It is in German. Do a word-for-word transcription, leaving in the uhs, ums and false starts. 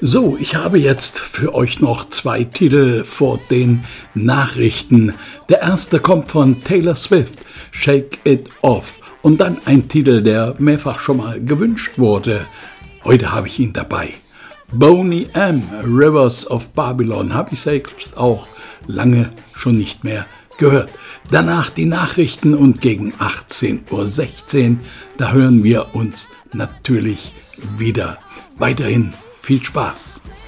So, ich habe jetzt für euch noch zwei Titel vor den Nachrichten. Der erste kommt von Taylor Swift, Shake It Off. Und dann ein Titel, der mehrfach schon mal gewünscht wurde. Heute habe ich ihn dabei. Boney M., Rivers of Babylon, habe ich selbst auch lange schon nicht mehr gehört. Danach die Nachrichten und gegen achtzehn Uhr sechzehn, da hören wir uns natürlich wieder. Weiterhin viel Spaß.